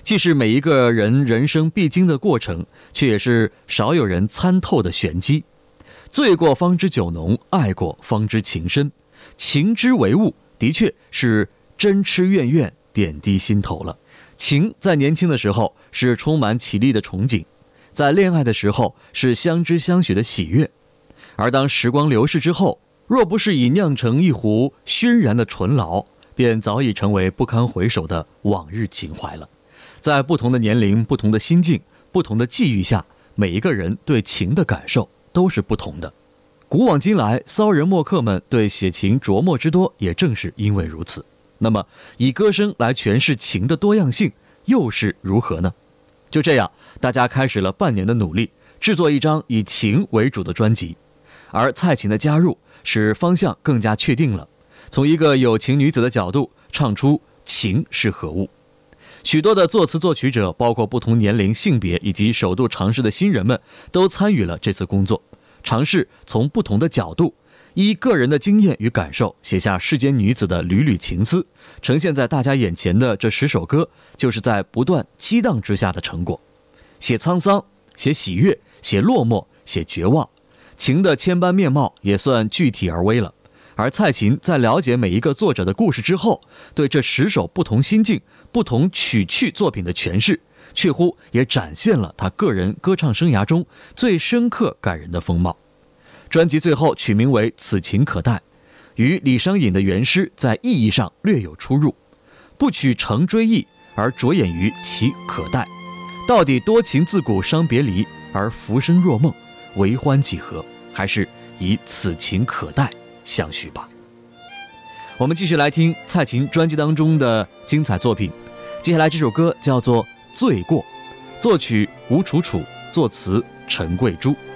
既是每一个人人生必经的过程，却也是少有人参透的玄机。醉过方知酒浓，爱过方知情深。情之为物，的确是真痴怨怨，点滴心头了。情在年轻的时候是充满绮丽的憧憬，在恋爱的时候是相知相许的喜悦，而当时光流逝之后，若不是已酿成一壶熏然的醇醪，便早已成为不堪回首的往日情怀了。在不同的年龄、不同的心境、不同的际遇下，每一个人对情的感受都是不同的。古往今来，骚人墨客们对写情琢磨之多，也正是因为如此。那么，以歌声来诠释情的多样性，又是如何呢？就这样，大家开始了半年的努力，制作一张以情为主的专辑。而蔡琴的加入，使方向更加确定了，从一个有情女子的角度，唱出情是何物。许多的作词作曲者，包括不同年龄、性别以及首度尝试的新人们，都参与了这次工作，尝试从不同的角度，依个人的经验与感受，写下世间女子的缕缕情丝。呈现在大家眼前的这10首歌，就是在不断激荡之下的成果。写沧桑，写喜悦，写落寞，写绝望，情的千般面貌也算具体而微了。而蔡琴在了解每一个作者的故事之后，对这10首不同心境、不同曲趣作品的诠释，确乎也展现了他个人歌唱生涯中最深刻感人的风貌。专辑最后取名为《此情可待》，与李商隐的原诗在意义上略有出入，不取成追忆，而着眼于其可待。到底多情自古伤别离，而浮生若梦，为欢几何？还是以此情可待相许吧。我们继续来听蔡琴专辑当中的精彩作品。接下来这首歌叫做《醉过》，作曲吴楚楚，作词陈桂珠。